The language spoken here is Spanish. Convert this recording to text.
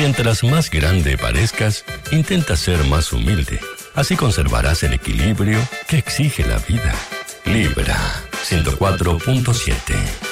Mientras más grande parezcas, intenta ser más humilde. Así conservarás el equilibrio que exige la vida. Libra 104.7